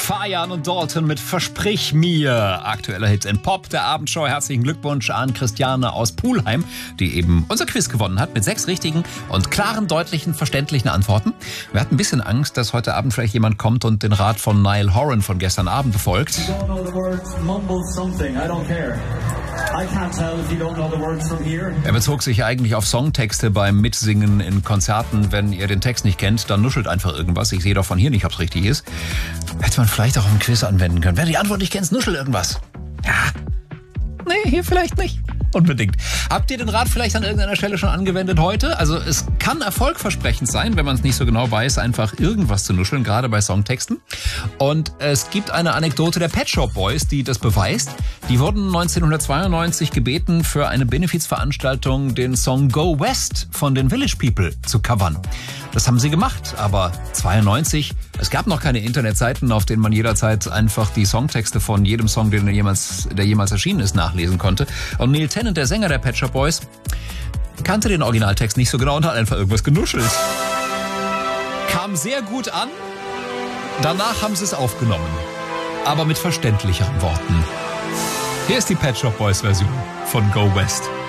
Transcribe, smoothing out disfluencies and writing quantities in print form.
Fajan und Dalton mit Versprich mir. Aktueller Hit in Pop der Abendshow. Herzlichen Glückwunsch an Christiane aus Pulheim, die eben unser Quiz gewonnen hat mit 6 richtigen und klaren, deutlichen, verständlichen Antworten. Wir hatten ein bisschen Angst, dass heute Abend vielleicht jemand kommt und den Rat von Niall Horan von gestern Abend befolgt. Er bezog sich eigentlich auf Songtexte beim Mitsingen in Konzerten. Wenn ihr den Text nicht kennt, dann nuschelt einfach irgendwas. Ich sehe doch von hier nicht, ob es richtig ist. Hätte man vielleicht auch im Quiz anwenden können. Wer die Antwort nicht kennt, nuschelt irgendwas. Ja. Nee, hier vielleicht nicht. Unbedingt. Habt ihr den Rat vielleicht an irgendeiner Stelle schon angewendet heute? Also es kann erfolgversprechend sein, wenn man es nicht so genau weiß, einfach irgendwas zu nuscheln, gerade bei Songtexten. Und es gibt eine Anekdote der Pet Shop Boys, die das beweist. Die wurden 1992 gebeten, für eine Benefizveranstaltung den Song Go West von den Village People zu covern. Das haben sie gemacht, aber 92, es gab noch keine Internetseiten, auf denen man jederzeit einfach die Songtexte von jedem Song, der jemals erschienen ist, nachlesen konnte. Und Neil Tennant, der Sänger der Pet Shop Boys, kannte den Originaltext nicht so genau und hat einfach irgendwas genuschelt. Kam sehr gut an. Danach haben sie es aufgenommen, aber mit verständlicheren Worten. Hier ist die Pet Shop Boys Version von Go West.